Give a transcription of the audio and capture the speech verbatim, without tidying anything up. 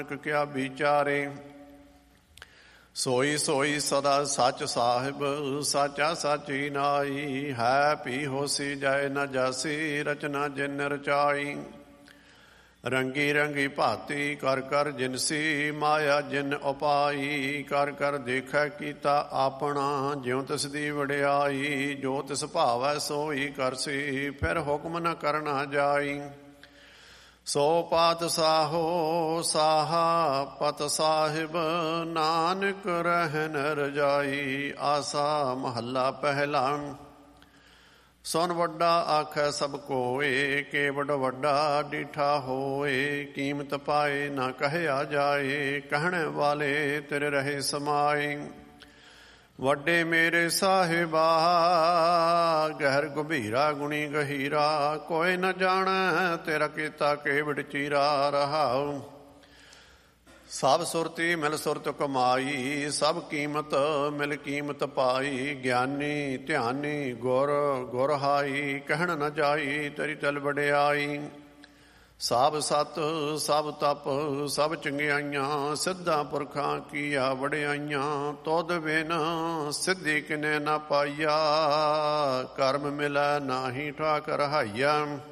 ਕਿਆ ਵਿਚਾਰੇ। ਸੋਈ ਸੋਈ ਸਦਾ ਸੱਚ ਸਾਹਿਬ, ਸਾਚਾ ਸਾਚੀ ਨਾਈ। ਹੈ ਪੀ ਹੋਸੀ ਜਾਏ ਨ ਜਾਸੀ, ਰਚਨਾ ਜਿਨ ਰਚਾਈ। ਰੰਗੀ ਰੰਗੀ ਭਾਤੀ ਕਰ ਕਰ ਜਿਨਸੀ, ਮਾਇਆ ਜਿਨ ਉਪਾਈ। ਕਰ ਕਰ ਦੇਖੈ ਕੀਤਾ ਆਪਣਾ, ਜਿਉ ਤਿਸ ਦੀ ਵਡਿਆਈ। ਜੋ ਤਿਸ ਭਾਵੈ ਸੋਈ ਕਰਸੀ, ਫਿਰ ਹੁਕਮ ਨ ਕਰਨਾ ਜਾਈ। ਸੋ ਪਾਤਸ਼ਾਹੋ ਸਾਹਾ ਪਤ ਸਾਹਿਬ, ਨਾਨਕ ਰਹਿਨ ਰਜਾਈ। ਆਸਾ ਮਹੱਲਾ ਪਹਿਲਾ। ਸੁਨ ਵੱਡਾ ਆਖੈ ਸਭ ਕੋਏ, ਕੇਵਡ ਵੱਡਾ ਡੀਠਾ ਹੋਏ। ਕੀਮਤ ਪਾਏ ਨਾ ਕਹਿਆ ਜਾਏ, ਕਹਿਣ ਵਾਲੇ ਤੇਰੇ ਰਹੇ ਸਮਾਏ। ਵੱਡੇ ਮੇਰੇ ਸਾਹਿਬਾ, ਗਹਿਰ ਗੰਭੀਰਾ ਗੁਣੀ ਗਹੀਰਾ। ਕੋਈ ਨ ਜਾਣੈ ਤੇਰਾ ਕੀਤਾ ਕੇਵਡ ਚੀਰਾ। ਰਹਾਉ ਸਭ ਸੁਰਤੀ ਮਿਲ ਸੁਰਤ ਕਮਾਈ, ਸਭ ਕੀਮਤ ਮਿਲ ਕੀਮਤ ਪਾਈ। ਗਿਆਨੀ ਧਿਆਨੀ ਗੁਰ ਗੁਰ ਹਾਈ, ਕਹਿਣ ਨ ਜਾਈ ਤੇਰੀ ਤਲ ਵਡਿਆਈ। ਸਭ ਸਤ ਸਭ ਤਪ ਸਭ ਚੰਗਿਆਈਆਂ, ਸਿੱਧਾਂ ਪੁਰਖਾਂ ਕੀਆ ਵਡਿਆਈਆਂ। ਤੁਧ ਬਿਨ ਸਿੱਧੀ ਕਿਨੇ ਨਾ ਪਾਈਆ, ਕਰਮ ਮਿਲੈ ਨਾਹੀ ਠਾਕ ਰਹਾਈਆ।